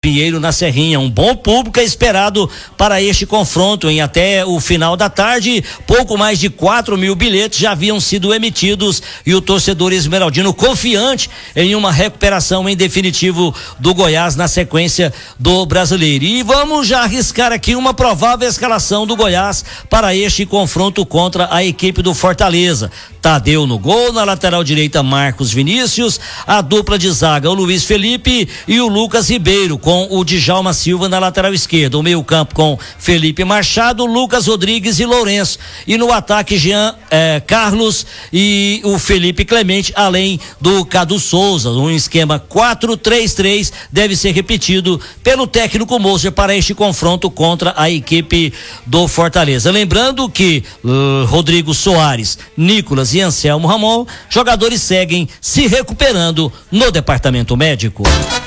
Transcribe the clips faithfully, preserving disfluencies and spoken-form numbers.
Pinheiro, na Serrinha. Um bom público é esperado para este confronto. Em até o final da tarde, pouco mais de quatro mil bilhetes já haviam sido emitidos e o torcedor esmeraldino confiante em uma recuperação em definitivo do Goiás na sequência do Brasileiro. E vamos já arriscar aqui uma provável escalação do Goiás para este confronto contra a equipe do Fortaleza. Tadeu no gol, na lateral direita Marcos Vinícius, a dupla de zaga o Luiz Felipe e o Lucas Ribeiro, com o Djalma Silva na lateral esquerda, o meio campo com Felipe Machado, Lucas Rodrigues e Lourenço, e no ataque Jean eh, Carlos e o Felipe Clemente, além do Cadu Souza. Um esquema quatro três três deve ser repetido pelo técnico Moser para este confronto contra a equipe do Fortaleza. Lembrando que uh, Rodrigo Soares, Nicolas e Anselmo Ramon, jogadores seguem se recuperando no departamento médico.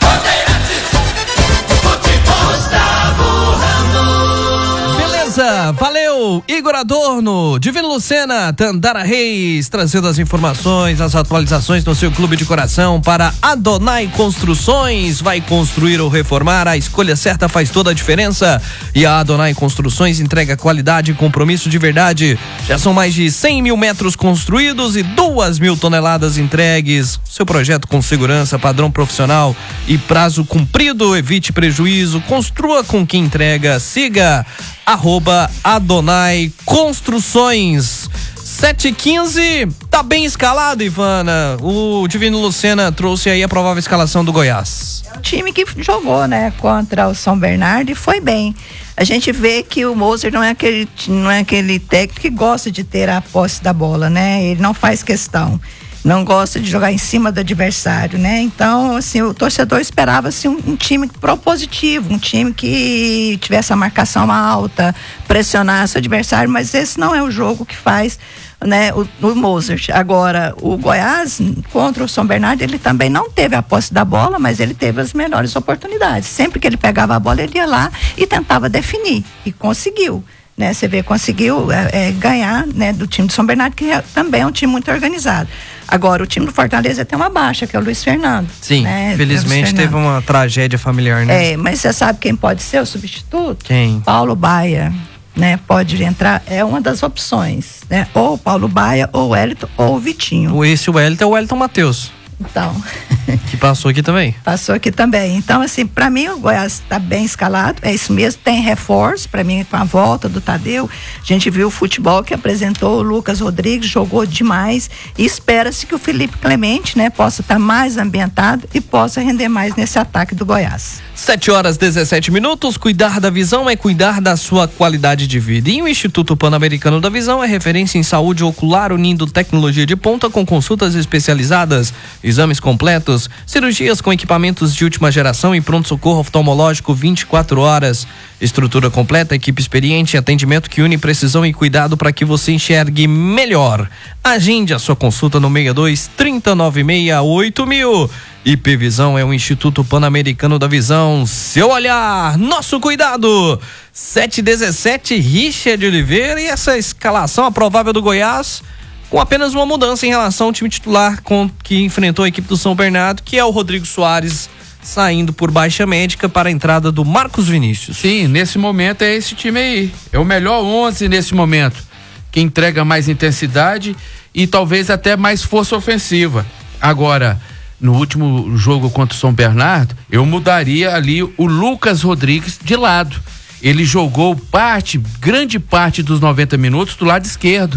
Beleza, valeu, Igor Adorno, Divino Lucena, Tandara Reis, trazendo as informações, as atualizações no seu clube de coração para Adonai Construções. Vai construir ou reformar, a escolha certa faz toda a diferença, e a Adonai Construções entrega qualidade e compromisso de verdade. Já são mais de cem mil metros construídos e duas mil toneladas entregues. Seu projeto com segurança, padrão profissional e prazo cumprido. Evite prejuízo, construa com quem entrega. Siga arroba Adonai Construções. sete e quinze, tá bem escalado, Ivana. O Divino Lucena trouxe aí a provável escalação do Goiás. É um time que jogou, né, contra o São Bernardo e foi bem. A gente vê que o Moser não é aquele, não é aquele técnico que gosta de ter a posse da bola, né? Ele não faz questão. Não gosta de jogar em cima do adversário, né? Então, assim, o torcedor esperava assim, um, um time propositivo, um time que tivesse a marcação alta, pressionasse o adversário, mas esse não é o jogo que faz, né, o, o Mozart. Agora, o Goiás, contra o São Bernardo, ele também não teve a posse da bola, mas ele teve as melhores oportunidades. Sempre que ele pegava a bola, ele ia lá e tentava definir, e conseguiu. Né, você vê, conseguiu é, é, ganhar, né, do time do São Bernardo, que é, também é um time muito organizado. Agora, o time do Fortaleza tem uma baixa, que é o Luiz Fernando. Sim, né? Felizmente teve uma tragédia familiar, né? É, mas você sabe quem pode ser o substituto? Quem? Paulo Baia, né? Pode entrar, é uma das opções, né? Ou Paulo Baia, ou o Wellington, ou o Vitinho. Esse Wellington é o Wellington Matheus. Então. Que passou aqui também. Passou aqui também. Então, assim, pra mim o Goiás está bem escalado, é isso mesmo, tem reforço, pra mim com a volta do Tadeu, a gente viu o futebol que apresentou o Lucas Rodrigues, jogou demais e espera-se que o Felipe Clemente, né, possa estar mais ambientado e possa render mais nesse ataque do Goiás. sete horas e dezessete minutos, cuidar da visão é cuidar da sua qualidade de vida. E o Instituto Pan-Americano da Visão é referência em saúde ocular, unindo tecnologia de ponta com consultas especializadas, exames completos, cirurgias com equipamentos de última geração e pronto-socorro oftalmológico vinte e quatro horas. Estrutura completa, equipe experiente, atendimento que une precisão e cuidado para que você enxergue melhor. Agende a sua consulta no seis dois, trinta, noventa e seis, oito mil. I P Visão é o Instituto Pan-Americano da Visão. Seu olhar, nosso cuidado. sete e dezessete, Richard Oliveira, e essa escalação a provável do Goiás, com apenas uma mudança em relação ao time titular com, que enfrentou a equipe do São Bernardo, que é o Rodrigo Soares, saindo por baixa médica para a entrada do Marcos Vinícius. Sim, nesse momento é esse time aí. É o melhor onze nesse momento, que entrega mais intensidade e talvez até mais força ofensiva. Agora, no último jogo contra o São Bernardo, eu mudaria ali o Lucas Rodrigues de lado. Ele jogou parte, grande parte dos noventa minutos do lado esquerdo.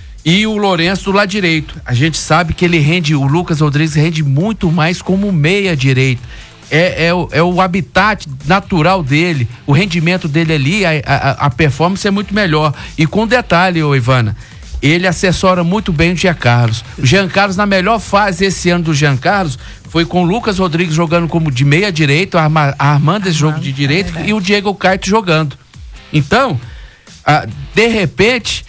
E o Lourenço do lado direito. A gente sabe que ele rende, o Lucas Rodrigues rende muito mais como meia direito. É, é, o, é o habitat natural dele, o rendimento dele ali, a, a, a performance é muito melhor. E com detalhe, ô Ivana, ele assessora muito bem o Jean Carlos. O Jean Carlos, na melhor fase esse ano do Jean Carlos, foi com o Lucas Rodrigues jogando como de meia direito, arma, armando esse jogo de direito, é e o Diego Caetano jogando. Então, ah, de repente,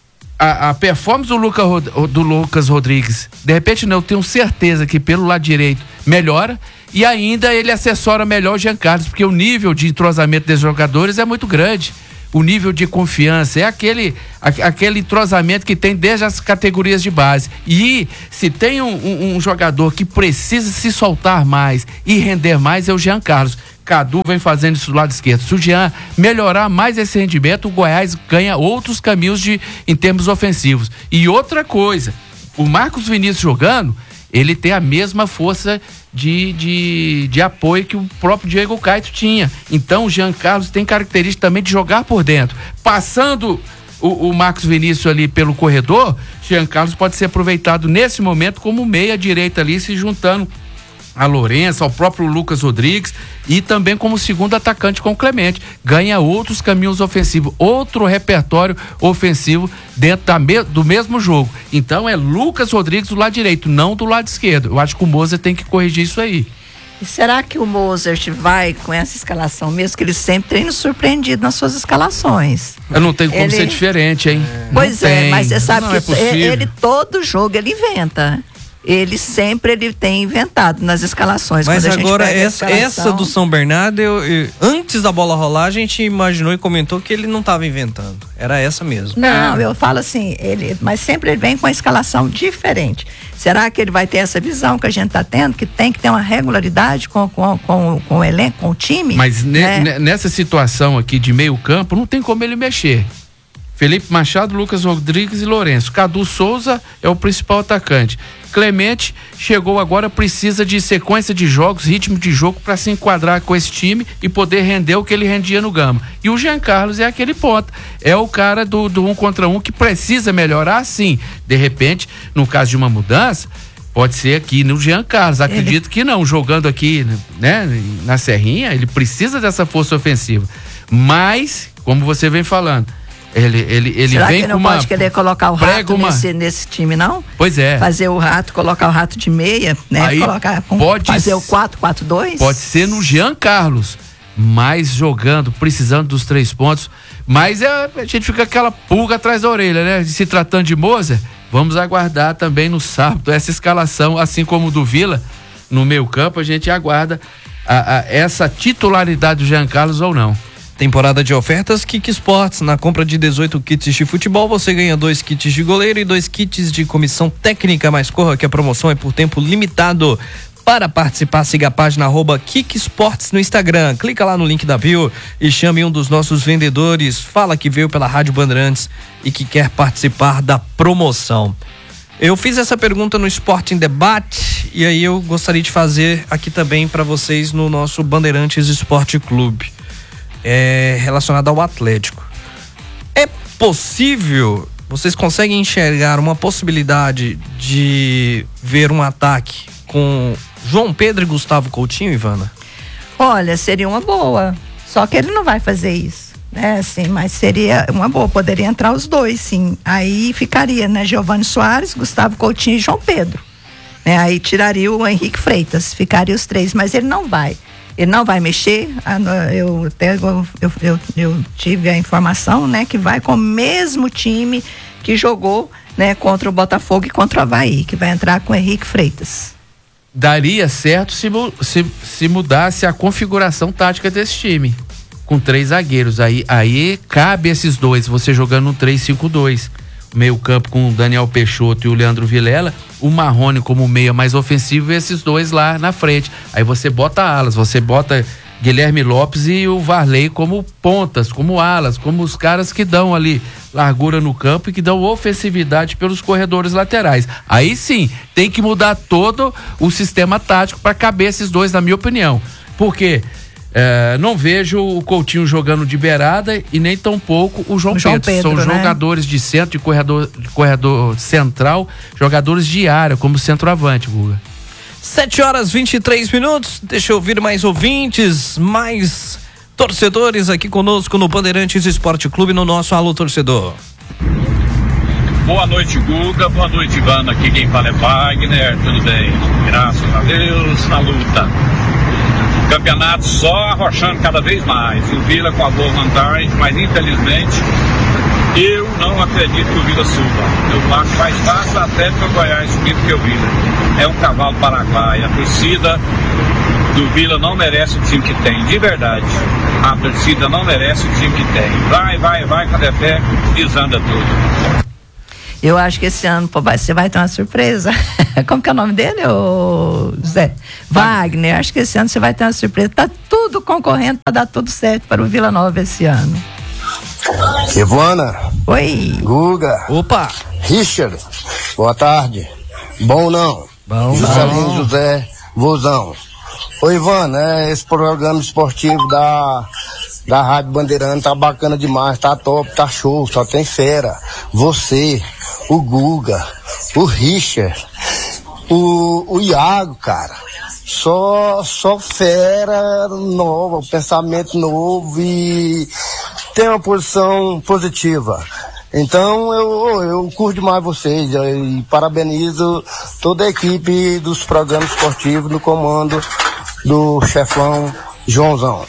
a, a performance do, Luca, do Lucas Rodrigues, de repente não, eu tenho certeza que pelo lado direito melhora, e ainda ele assessora melhor o Jean Carlos, porque o nível de entrosamento desses jogadores é muito grande. O nível de confiança é aquele, aquele entrosamento que tem desde as categorias de base. E se tem um, um, um jogador que precisa se soltar mais e render mais, é o Jean Carlos, Cadu vem fazendo isso do lado esquerdo. Se o Jean melhorar mais esse rendimento, o Goiás ganha outros caminhos de, em termos ofensivos. E outra coisa, o Marcos Vinícius jogando, ele tem a mesma força de, de, de apoio que o próprio Diego Caetano tinha. Então o Jean Carlos tem característica também de jogar por dentro. Passando o, o Marcos Vinícius ali pelo corredor, Jean Carlos pode ser aproveitado nesse momento como meia direita ali, se juntando a Lourenço, ao próprio Lucas Rodrigues e também como segundo atacante com o Clemente. Ganha outros caminhos ofensivos, outro repertório ofensivo dentro da me, do mesmo jogo. Então é Lucas Rodrigues do lado direito, não do lado esquerdo. Eu acho que o Moser tem que corrigir isso aí. E será que o Mozart vai com essa escalação, mesmo que ele sempre tenha nos surpreendido nas suas escalações? Eu não tenho como ele... ser diferente, hein? Pois não é, tem. mas você sabe não que é ele todo jogo ele inventa. Ele sempre ele tem inventado nas escalações. Mas quando a agora gente pega a essa, escalação... essa do São Bernardo, eu, eu, antes da bola rolar, a gente imaginou e comentou que ele não estava inventando. Era essa mesmo. Não, eu falo assim, ele, mas sempre ele vem com a escalação diferente. Será que ele vai ter essa visão que a gente está tendo, que tem que ter uma regularidade com, com, com, com o elenco, com o time? Mas né? ne, nessa situação aqui de meio campo, não tem como ele mexer. Felipe Machado, Lucas Rodrigues e Lourenço. Cadu Souza é o principal atacante. Clemente chegou agora, precisa de sequência de jogos, ritmo de jogo para se enquadrar com esse time e poder render o que ele rendia no Gama. E o Jean Carlos é aquele ponta, é o cara do, do um contra um que precisa melhorar, sim. De repente, no caso de uma mudança, pode ser aqui no Jean Carlos. Acredito ele... que não, jogando aqui, né, na Serrinha, ele precisa dessa força ofensiva. Mas, como você vem falando, Ele, ele, ele Será vem que com não uma... pode querer colocar o rato uma... nesse, nesse time, não? Pois é. Fazer o rato, colocar o rato de meia, né? Aí colocar, pode fazer o quatro quatro dois? Pode ser no Jean Carlos, mas jogando, precisando dos três pontos. Mas é, a gente fica aquela pulga atrás da orelha, né? Se tratando de Moser, vamos aguardar também no sábado essa escalação, assim como do Vila, no meio campo, a gente aguarda a, a, essa titularidade do Jean Carlos ou não. Temporada de ofertas Kik Sports. Na compra de dezoito kits de futebol, você ganha dois kits de goleiro e dois kits de comissão técnica. Mas corra que a promoção é por tempo limitado. Para participar, siga a página arroba Kik Sports no Instagram. Clica lá no link da bio e chame um dos nossos vendedores. Fala que veio pela Rádio Bandeirantes e que quer participar da promoção. Eu fiz essa pergunta no Esporte em Debate e aí eu gostaria de fazer aqui também para vocês no nosso Bandeirantes Esporte Clube. É relacionado ao Atlético. É possível, vocês conseguem enxergar uma possibilidade de ver um ataque com João Pedro e Gustavo Coutinho, Ivana? Olha, seria uma boa, só que ele não vai fazer isso, né? Assim, mas seria uma boa, poderia entrar os dois, sim. Aí ficaria, né? Giovani Soares, Gustavo Coutinho e João Pedro, né? Aí tiraria o Henrique Freitas, ficaria os três, mas ele não vai. Ele não vai mexer, eu, até, eu, eu, eu tive a informação, né, que vai com o mesmo time que jogou, né, contra o Botafogo e contra o Avaí, que vai entrar com o Henrique Freitas. Daria certo se, se, se mudasse a configuração tática desse time, com três zagueiros, aí, aí cabe esses dois, você jogando no três cinco dois. Meio campo com o Daniel Peixoto e o Leandro Vilela, o Marrone como meia mais ofensivo e esses dois lá na frente. Aí você bota alas, você bota Guilherme Lopes e o Varley como pontas, como alas, como os caras que dão ali largura no campo e que dão ofensividade pelos corredores laterais. Aí sim, tem que mudar todo o sistema tático para caber esses dois, na minha opinião. Porque É, não vejo o Coutinho jogando de beirada e nem tampouco o João, o João Pedro. Pedro. São né? jogadores de centro, de corredor, de corredor central, jogadores de área, como centroavante, Guga. sete horas e vinte e três minutos. Deixa eu ouvir mais ouvintes, mais torcedores aqui conosco no Bandeirantes Esporte Clube, no nosso Alô Torcedor. Boa noite, Guga. Boa noite, Ivana. Aqui quem fala é Wagner. Tudo bem? Graças a Deus, na luta. Campeonato só arrochando cada vez mais. O Vila com a boa vantagem, mas infelizmente eu não acredito que o Vila suba. Eu acho mais fácil até que o Goiás subir do que o Vila. É um cavalo paraguaio. A torcida do Vila não merece o time que tem, de verdade. A torcida não merece o time que tem. Vai, vai, vai, cadê fé? Desanda tudo. Eu acho que esse ano pô, vai, você vai ter uma surpresa. Como que é o nome dele, ô Zé? Wagner. Acho que esse ano você vai ter uma surpresa. Tá tudo concorrendo para dar tudo certo para o Vila Nova esse ano. Ivana. Oi. Guga. Opa. Richard. Boa tarde. Bom não? Bom, Juscelino bom. José Vozão. Ô Ivana, é, esse programa esportivo da, da Rádio Bandeirante tá bacana demais, tá top, tá show, só tem fera. Você, o Guga, o Richard, o, o Iago, cara. Só, só fera nova, pensamento novo e tem uma posição positiva. Então eu, eu curto demais vocês e parabenizo toda a equipe dos programas esportivos no comando do chefão Joãozão.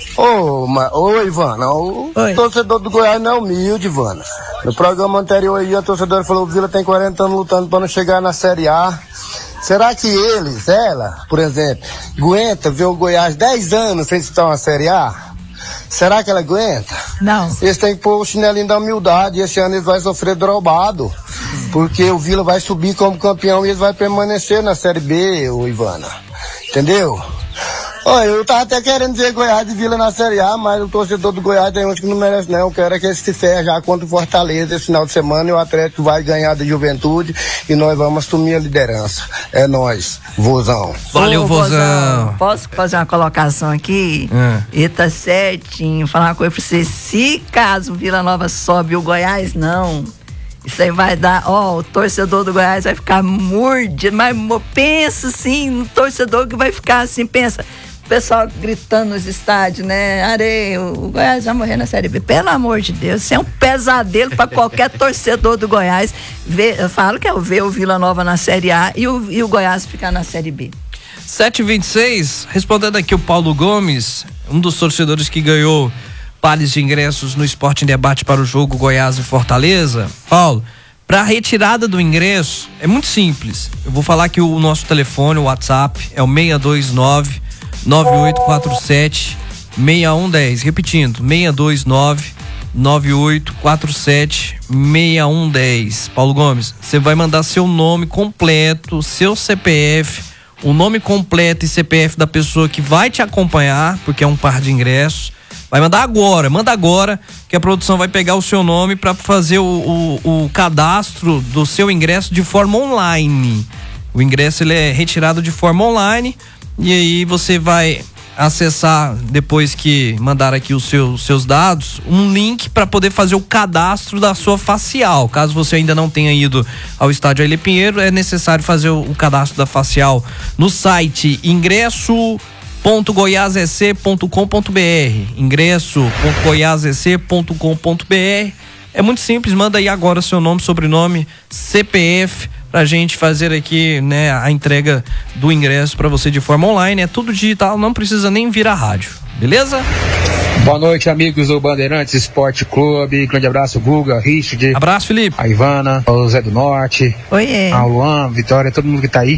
Ô, oh, ô Ivana, o Oi. torcedor do Goiás não é humilde, Ivana. No programa anterior aí a torcedora falou que o Vila tem quarenta anos lutando para não chegar na Série A. Será que eles, ela, por exemplo, aguenta ver o Goiás dez anos sem estar na Série A? Será que ela aguenta? Não. Eles têm que pôr o chinelinho da humildade. Esse ano eles vão sofrer drobado. Porque o Vila vai subir como campeão e eles vão permanecer na Série B, ô Ivana. Entendeu? Olha, eu tava até querendo ver Goiás e Vila na Série A, mas o torcedor do Goiás tem uns que não merece não. Eu quero é que eles se ferrem já contra o Fortaleza esse final de semana e o Atlético vai ganhar da Juventude e nós vamos assumir a liderança. É nóis, Vozão. Valeu, Ô, Vozão. Posso fazer uma colocação aqui? É. E tá certinho, falar uma coisa pra você. Se caso o Vila Nova sobe, o Goiás não. Isso aí vai dar, ó, o torcedor do Goiás vai ficar mordido, mas pensa assim, no torcedor que vai ficar assim, pensa, o pessoal gritando nos estádios, né, Areia, o Goiás vai morrer na Série B, pelo amor de Deus, isso é um pesadelo para qualquer torcedor do Goiás, ver, eu falo que é ver o Vila Nova na Série A e o, e o Goiás ficar na Série B. sete e vinte e seis, respondendo aqui o Paulo Gomes, um dos torcedores que ganhou pares de ingressos no Esporte em Debate para o jogo Goiás e Fortaleza. Paulo, para retirada do ingresso é muito simples. Eu vou falar que o nosso telefone, o WhatsApp é o seis dois nove, nove oito quatro sete, seis um um zero. Repetindo, seis dois nove, nove oito quatro sete, seis um um zero. Paulo Gomes, você vai mandar seu nome completo, seu C P F, o nome completo e C P F da pessoa que vai te acompanhar, porque é um par de ingressos. Vai mandar agora, manda agora, que a produção vai pegar o seu nome para fazer o, o, o cadastro do seu ingresso de forma online. O ingresso ele é retirado de forma online e aí você vai acessar, depois que mandar aqui os seus, seus dados, um link para poder fazer o cadastro da sua facial. Caso você ainda não tenha ido ao estádio Ailê Pinheiro, é necessário fazer o, o cadastro da facial no site ingresso ponto goiás e c ponto com ponto b r, ingresso ponto goiás e c ponto com ponto b r. É muito simples, manda aí agora seu nome, sobrenome, C P F pra gente fazer aqui, né, a entrega do ingresso para você de forma online. É tudo digital, não precisa nem vir à rádio, beleza? Boa noite, amigos do Bandeirantes Esporte Clube. Grande abraço, Guga, Richard. Abraço, Felipe. A Ivana, o Zé do Norte. Oi, a Luan, Vitória, todo mundo que tá aí.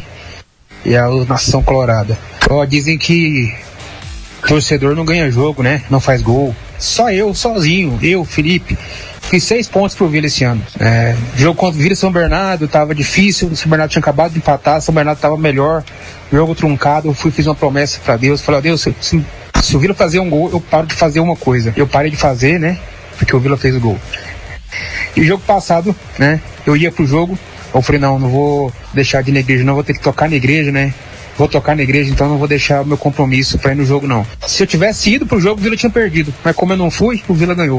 E a Nação Colorada. Ó, dizem que torcedor não ganha jogo, né? Não faz gol. Só eu, sozinho, eu, Felipe, fiz seis pontos pro Vila esse ano. É, jogo contra o Vila São Bernardo tava difícil, o São Bernardo tinha acabado de empatar, São Bernardo tava melhor, jogo truncado, eu fui, fiz uma promessa pra Deus, falei, ó Deus, se, se, se o Vila fazer um gol, eu paro de fazer uma coisa. Eu parei de fazer, né? Porque o Vila fez o gol. E o jogo passado, né? Eu ia pro jogo, eu falei, não, não vou deixar de ir na igreja, não, vou ter que tocar na igreja, né? Vou tocar na igreja, então não vou deixar o meu compromisso pra ir no jogo, não. Se eu tivesse ido pro jogo, o Vila tinha perdido. Mas como eu não fui, o Vila ganhou.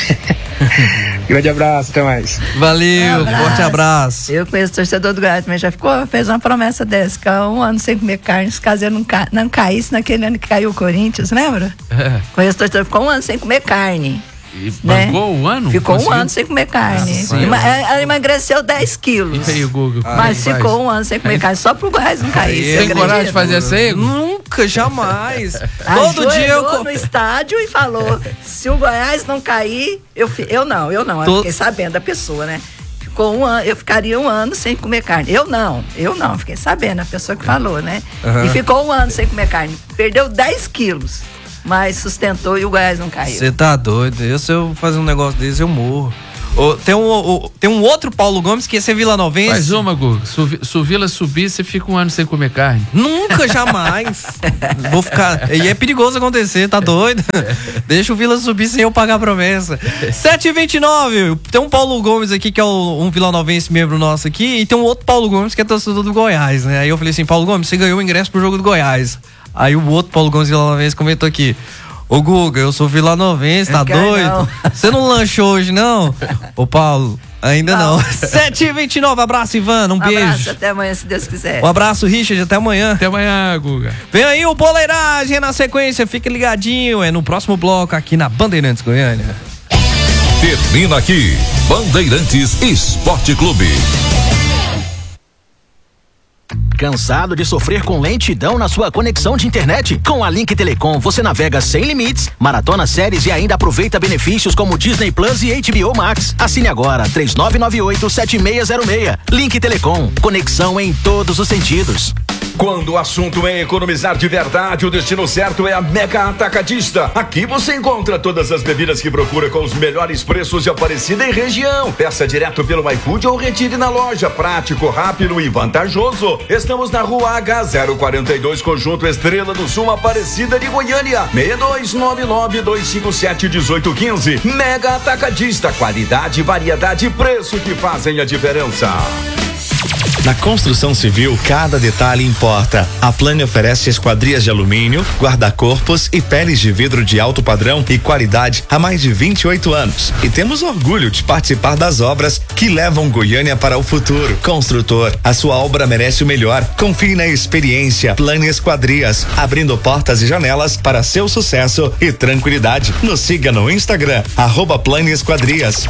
Grande abraço, até mais. Valeu, Um abraço. forte abraço. Eu conheço o torcedor do Goiás, mas já ficou, fez uma promessa dessa, que há um ano sem comer carne, se caso ele não, ca, não caísse naquele ano que caiu o Corinthians, lembra? É. Conheço o torcedor, ficou um ano sem comer carne. E bancou um ano? Ficou Conseguiu? um ano sem comer carne. Nossa, Ema- ela emagreceu dez quilos. E aí, Google? Mas Aí, ficou faz. um ano sem comer carne, só pro Goiás não cair. Aí, você Tem coragem de acredita? fazer essa aí? Nunca, jamais. Todo dia eu Ajoelhou no estádio e falou: se o Goiás não cair, eu, fi- eu não, eu não. Eu Tô- fiquei sabendo da pessoa, né? Ficou um ano, eu ficaria um ano sem comer carne. Eu não, eu não, fiquei sabendo, a pessoa que falou, né? Uhum. E ficou um ano sem comer carne. Perdeu dez quilos, mas sustentou e o Goiás não caiu. Você tá doido? Eu, se eu fazer um negócio desse, eu morro. O, tem, um, o, tem um outro Paulo Gomes que ia ser vilanovense. Faz uma, Guga. Se o Vila subir, você fica um ano sem comer carne. Nunca, jamais. Vou ficar. E é perigoso acontecer, tá doido? Deixa o Vila subir sem eu pagar a promessa. sete e vinte e nove. Tem um Paulo Gomes aqui que é o, um vilanovense membro nosso aqui. E tem um outro Paulo Gomes que é torcedor do Goiás, né? Aí eu falei assim: Paulo Gomes, você ganhou o ingresso pro jogo do Goiás. Aí o outro Paulo Gomes vilanovense comentou aqui: ô Guga, eu sou vilanovense, tá doido? Você não lanchou hoje, não? Ô Paulo, ainda não. não. sete e vinte e nove, abraço, Ivana, um, um beijo. Abraço, até amanhã, se Deus quiser. Um abraço, Richard, até amanhã. Até amanhã, Guga. Vem aí o Boleiragem na sequência, fica ligadinho, é no próximo bloco aqui na Bandeirantes Goiânia. Termina aqui, Bandeirantes Esporte Clube. Cansado de sofrer com lentidão na sua conexão de internet? Com a Link Telecom você navega sem limites, maratona séries e ainda aproveita benefícios como Disney Plus e H B O Max. Assine agora três nove nove oito sete seis zero seis. Link Telecom, conexão em todos os sentidos. Quando o assunto é economizar de verdade, o destino certo é a Mega Atacadista. Aqui você encontra todas as bebidas que procura com os melhores preços de Aparecida e região. Peça direto pelo iFood ou retire na loja. Prático, rápido e vantajoso. Estamos na rua H zero quarenta e dois, Conjunto Estrela do Sul, Aparecida de Goiânia. seis dois nove nove dois cinco sete um oito um cinco. Mega Atacadista, qualidade, variedade e preço que fazem a diferença. Na construção civil, cada detalhe importa. A Plane oferece esquadrias de alumínio, guarda-corpos e peles de vidro de alto padrão e qualidade há mais de vinte e oito anos. E temos orgulho de participar das obras que levam Goiânia para o futuro. Construtor, a sua obra merece o melhor. Confie na experiência Plane Esquadrias, abrindo portas e janelas para seu sucesso e tranquilidade. Nos siga no Instagram, arroba Plane Esquadrias.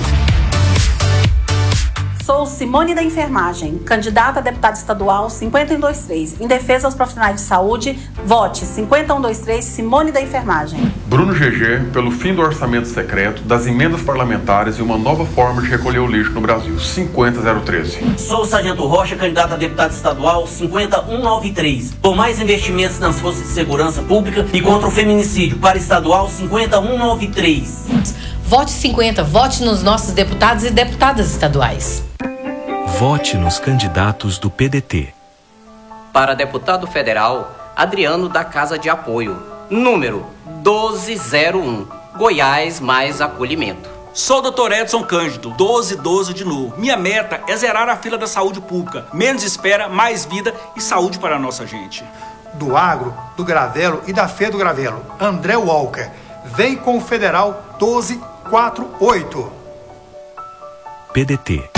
Sou Simone da Enfermagem, candidata a deputada estadual cinquenta e um vinte e três. Em defesa aos profissionais de saúde, vote cinquenta e um vinte e três Simone da Enfermagem. Bruno G G, pelo fim do orçamento secreto, das emendas parlamentares e uma nova forma de recolher o lixo no Brasil, cinquenta zero treze. Sou o Sargento Rocha, candidato a deputado estadual cinquenta e um noventa e três. Por mais investimentos nas forças de segurança pública e contra o feminicídio, para estadual cinquenta e um noventa e três. Vote cinquenta, vote nos nossos deputados e deputadas estaduais. Vote nos candidatos do P D T. Para deputado federal, Adriano da Casa de Apoio, número doze zero um, Goiás mais acolhimento. Sou o doutor Edson Cândido, doze doze de novo. Minha meta é zerar a fila da saúde pública. Menos espera, mais vida e saúde para a nossa gente. Do agro, do gravelo e da Fê do Gravelo, André Walker. Vem com o Federal doze quarenta e oito. P D T.